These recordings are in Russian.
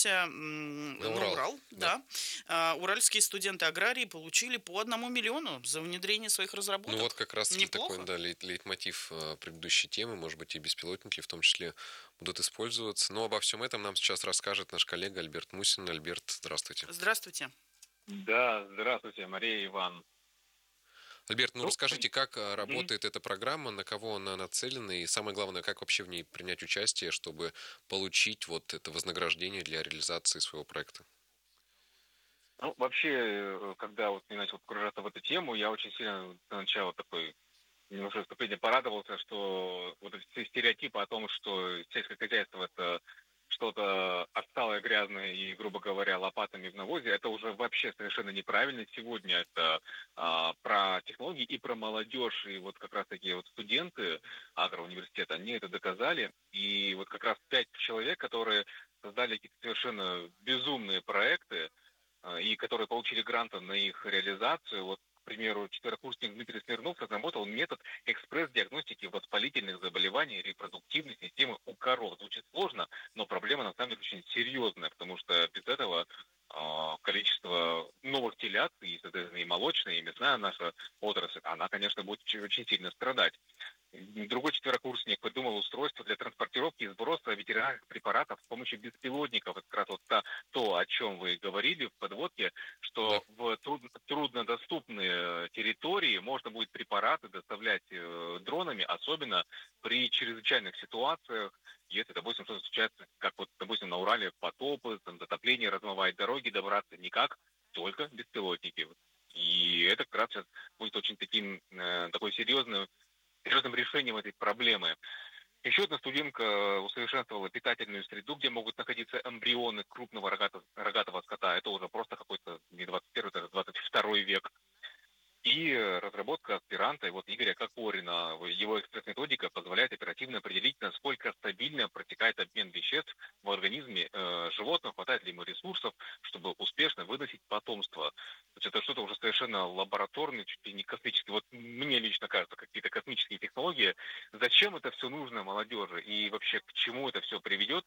отправимся На на Урал, Урал. да. Да. Уральские студенты аграрии получили по 1 миллиону за внедрение своих Ну вот разработок. как раз-таки такой, Неплохо. да, лейтмотив предыдущей темы, может быть, и беспилотники в том числе будут использоваться. Но обо всем этом нам сейчас расскажет наш коллега Альберт Мусин. Альберт, здравствуйте. Здравствуйте. Да, здравствуйте, Мария и Иван. Альберт, ну Ну, расскажите, как мгм. работает эта программа, на кого она нацелена, и самое главное, как вообще в ней принять участие, чтобы получить вот это вознаграждение для реализации своего проекта. Ну, вообще, когда вот я начал погружаться в эту тему, я очень сильно сначала такой немножко вступление порадовался, что вот эти все стереотипы о том, что сельское хозяйство это что-то отсталое, грязное и, грубо говоря, лопатами в навозе, это уже вообще совершенно неправильно. Сегодня это про технологии и про молодежь. И вот как раз-таки вот студенты агроуниверситета, они это доказали. И вот как раз 5 человек, которые создали какие-то совершенно безумные проекты, и которые получили гранты на их реализацию. Вот, к примеру, четверокурсник Дмитрий Смирнов разработал метод экспресс-диагностики воспалительных заболеваний репродуктивной системы у коров. Звучит сложно, но проблема на самом деле очень серьезная, потому что без этого количество новых телят, и, соответственно, и молочная, и мясная наша отрасль, она, конечно, будет очень сильно страдать. Другой четверокурсник придумал устройство для транспортировки и сброса ветеринарных препаратов с помощью беспилотников. Это как раз вот то, о чем вы говорили в подводке, Да. что в труднодоступные территории можно будет препараты доставлять дронами, особенно при чрезвычайных ситуациях, если, допустим, что-то случается, как вот, допустим, на Урале потопы, там, затопление, размывает дороги, добраться никак, только беспилотники. И это как раз сейчас будет очень такой серьезным решением этой проблемы. Еще одна студентка усовершенствовала питательную среду, где могут находиться эмбрионы крупного рогатого скота. Это уже просто какой-то не 21, это 22 век. И разработка аспиранта, и вот Игоря Кокорина, его экспресс-методика позволяет оперативно определить, насколько стабильно протекает обмен веществ в организме животного, хватает ли ему ресурсов, чтобы успешно выносить потомство. То есть это что-то уже совершенно лабораторное, чуть ли не космическое. Вот мне лично кажется, какие-то космические технологии. Зачем это все нужно молодежи и вообще к чему это все приведет,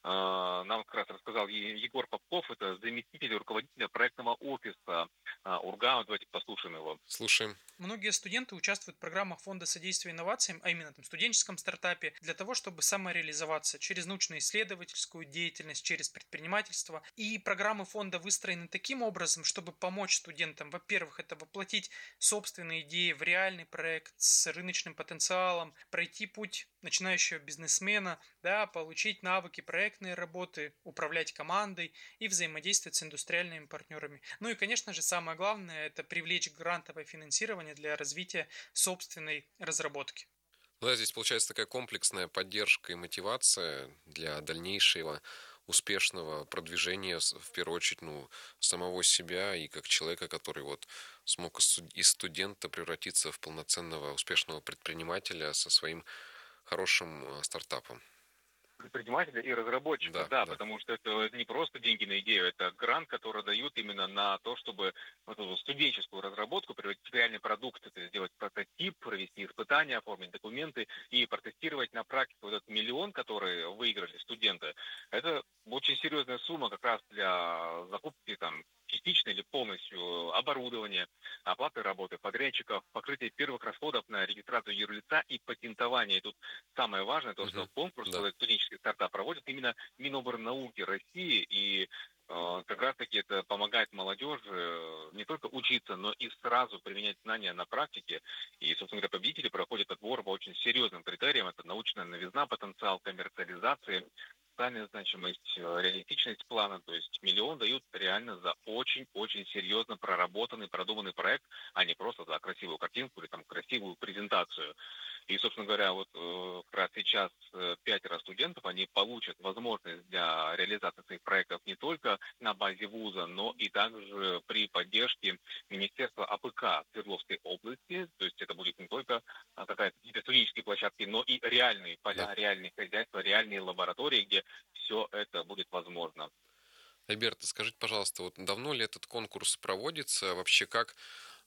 нам как раз рассказал Егор Попков, это заместитель руководителя проектного офиса Ургау. Давайте послушаем его. Слушаем. Многие студенты участвуют в программах Фонда содействия инновациям, а именно там студенческом стартапе, для того, чтобы самореализоваться через научно-исследовательскую деятельность, через предпринимательство. И программы фонда выстроены таким образом, чтобы помочь студентам, во-первых, это воплотить собственные идеи в реальный проект с рыночным потенциалом, пройти путь начинающего бизнесмена, да, получить навыки проектной работы, управлять командой и взаимодействовать с индустриальными партнерами. Ну и, конечно же, самое главное – это привлечь грантовое финансирование для развития собственной разработки. Ну да, здесь получается такая комплексная поддержка и мотивация для дальнейшего успешного продвижения, в первую очередь, ну, самого себя и как человека, который вот смог из студента превратиться в полноценного успешного предпринимателя со своим хорошим стартапом. Предпринимателя и разработчика, Да, да, да. потому что это не просто деньги на идею, это грант, который дают именно на то, чтобы вот эту студенческую разработку превратить в реальный продукт, это сделать прототип, провести испытания, оформить документы и протестировать на практике. Вот этот миллион, который выиграли студенты, это очень серьезная сумма как раз для закупки там частично или полностью оборудования, оплаты работы подрядчиков, покрытие первых расходов на регистрацию юрлица и патентование. И тут самое важное то, что Мгм. конкурс Да. студенческий стартап проводит именно Миноборнауки России, и как раз-таки это помогает молодежи не только учиться, но и сразу применять знания на практике. И, собственно говоря, победители проходят отбор по очень серьезным критериям. Это научная новизна, потенциал коммерциализации, социальная значимость, реалистичность плана. То есть миллион дают реально за очень-очень серьезно проработанный, продуманный проект, а не просто за красивую картинку или там красивую презентацию. И, собственно говоря, вот как раз сейчас 5 студентов, они получат возможность для реализации своих проектов не только на базе вуза, но и также при поддержке Министерства АПК Свердловской области. То есть это будет не только какие-то студенческие площадки, но и реальные Да. поля, реальные хозяйства, реальные лаборатории, где все это будет возможно. Альберт, скажите, пожалуйста, вот давно ли этот конкурс проводится? Вообще, как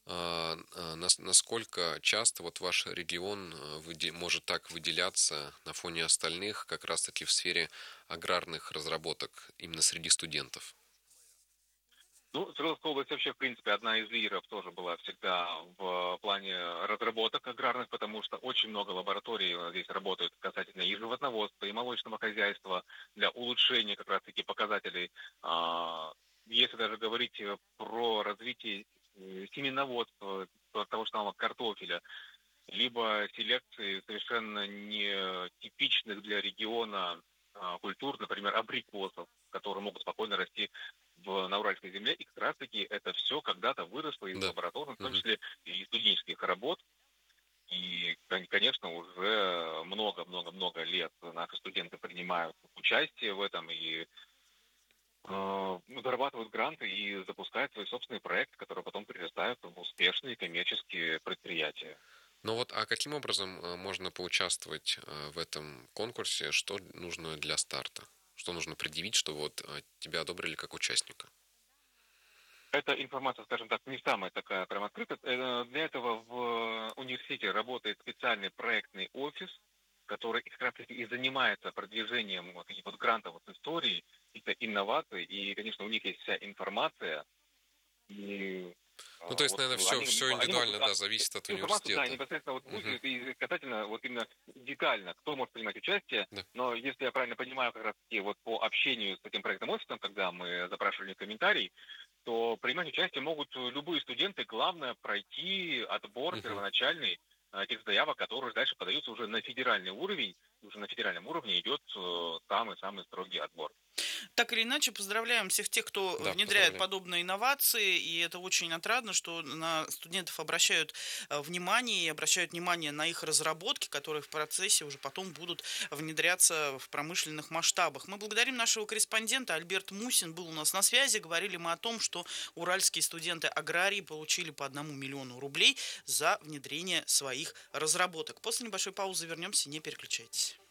насколько часто вот ваш регион может так выделяться на фоне остальных как раз-таки в сфере аграрных разработок именно среди студентов? Ну, Свердловская область вообще, в принципе, одна из лидеров тоже была всегда в плане разработок аграрных, потому что очень много лабораторий здесь работают касательно и животноводства, и молочного хозяйства для улучшения как раз-таки показателей. Если даже говорить про развитие семеноводства, того же самого картофеля, либо селекции совершенно не типичных для региона культур, например, абрикосов, которые могут спокойно расти на уральской земле. И как раз-таки это все когда-то выросло из Да. лабораторных, в том Мгм. числе и студенческих работ. И, конечно, уже много-много-много лет наши студенты принимают участие в этом и зарабатывают гранты и запускают свои собственные проекты, которые потом перерастают в успешные коммерческие предприятия. Ну вот, а каким образом можно поучаствовать в этом конкурсе? Что нужно для старта? Что нужно предъявить, чтобы вот тебя одобрили как участника? Эта информация, скажем так, не самая такая прям открытая. Для этого в университете работает специальный проектный офис, который как раз таки и занимается продвижением вот таких вот грантов вот истории, каких-то инноваций. И, конечно, у них есть вся информация. И Ну, то есть, вот наверное, все они могут индивидуально, да, зависит от информацию, да, университета. непосредственно вот Мгм. и касательно вот именно детально, кто может принимать участие. Да. Но если я правильно понимаю, как раз таки вот по общению с этим проектным офисом, когда мы запрашивали комментарий, то принимать участие могут любые студенты. Главное пройти отбор Мгм. первоначальный тех заявок, которые дальше подаются уже на федеральный уровень. Уже на федеральном уровне идет самый-самый строгий отбор. Так или иначе, поздравляем всех тех, кто Да, внедряет поздравляю. подобные инновации, и это очень отрадно, что на студентов обращают внимание и обращают внимание на их разработки, которые в процессе уже потом будут внедряться в промышленных масштабах. Мы благодарим нашего корреспондента. Альберт Мусин был у нас на связи. Говорили мы о том, что уральские студенты аграрии получили по 1 миллиону рублей за внедрение своих разработок. После небольшой паузы вернемся, не переключайтесь.